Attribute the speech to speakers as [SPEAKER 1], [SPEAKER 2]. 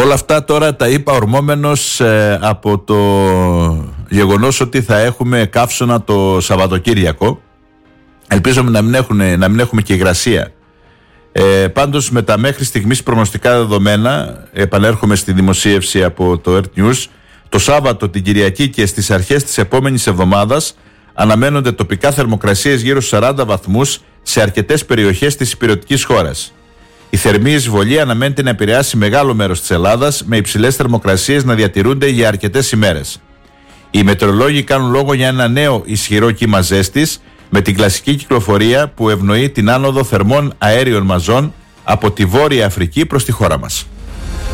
[SPEAKER 1] Όλα αυτά τώρα τα είπα ορμόμενος από το γεγονός ότι θα έχουμε καύσωνα το Σαββατοκύριακο. Ελπίζουμε να μην έχουμε και υγρασία. Πάντως με τα μέχρι στιγμής προγνωστικά δεδομένα, επανέρχομαι στη δημοσίευση από το Earth News, το Σάββατο, την Κυριακή και στις αρχές της επόμενης εβδομάδας αναμένονται τοπικά θερμοκρασίες γύρω στους 40 βαθμούς σε αρκετές περιοχές της υπηρετικής χώρας. Η θερμή εισβολή αναμένεται να επηρεάσει μεγάλο μέρος της Ελλάδας, με υψηλές θερμοκρασίες να διατηρούνται για αρκετές ημέρες. Οι μετεωρολόγοι κάνουν λόγο για ένα νέο ισχυρό κύμα ζέστης, με την κλασική κυκλοφορία που ευνοεί την άνοδο θερμών αέριων μαζών από τη Βόρεια Αφρική προς τη χώρα μας.